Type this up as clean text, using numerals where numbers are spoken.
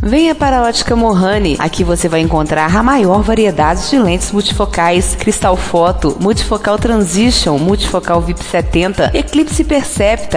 Venha para a Ótica Mohani. Aqui você vai encontrar a maior variedade de lentes multifocais, Cristal Foto, Multifocal Transition, Multifocal VIP 70, Eclipse Percepta,